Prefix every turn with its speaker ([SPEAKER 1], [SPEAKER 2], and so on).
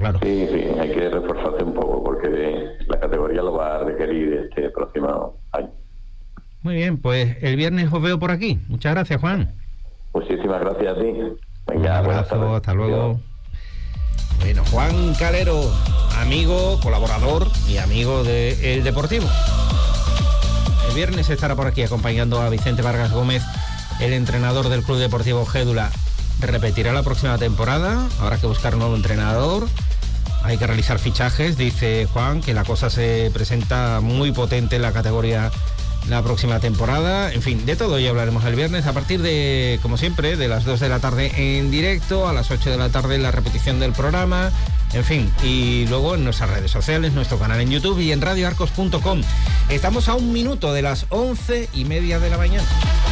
[SPEAKER 1] claro.
[SPEAKER 2] Sí, hay que reforzarse un poco porque la categoría lo va a requerir este próximo año.
[SPEAKER 1] Muy bien, pues el viernes os veo por aquí. Muchas gracias, Juan.
[SPEAKER 2] Muchísimas gracias a ti.
[SPEAKER 1] Un abrazo, hasta luego. Bueno, Juan Calero, amigo, colaborador y amigo de El Deportivo. El viernes estará por aquí acompañando a Vicente Vargas Gómez, el entrenador del Club Deportivo Gédula. Repetirá la próxima temporada, habrá que buscar un nuevo entrenador, hay que realizar fichajes, dice Juan, que la cosa se presenta muy potente en la categoría la próxima temporada. En fin, de todo ya hablaremos el viernes a partir de, como siempre, de las 2 de la tarde en directo, a las 8 de la tarde la repetición del programa, en fin, y luego en nuestras redes sociales, nuestro canal en YouTube y en radioarcos.com. Estamos a 1 minuto de las 11:30 de la mañana.